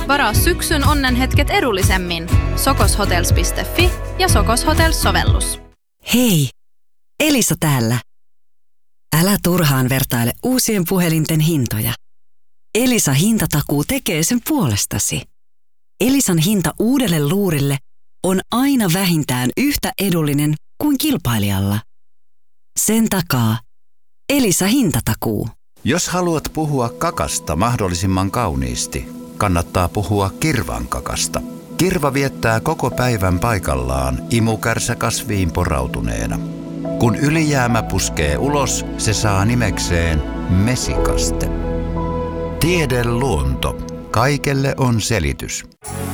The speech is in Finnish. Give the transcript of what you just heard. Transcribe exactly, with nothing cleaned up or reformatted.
Varaa syksyn onnenhetket edullisemmin. sokoshotels piste fi ja Sokos Hotels-sovellus. Hei, Elisa täällä. Älä turhaan vertaile uusien puhelinten hintoja. Elisa hintatakuu tekee sen puolestasi. Elisan hinta uudelle luurille on aina vähintään yhtä edullinen kuin kilpailijalla. Sen takaa Elisa hintatakuu. Jos haluat puhua kakasta mahdollisimman kauniisti, kannattaa puhua kirvan kakasta. Kirva viettää koko päivän paikallaan imukärsä kasviin porautuneena. Kun ylijäämä puskee ulos, se saa nimekseen mesikaste. Tiede luonto. Kaikelle on selitys.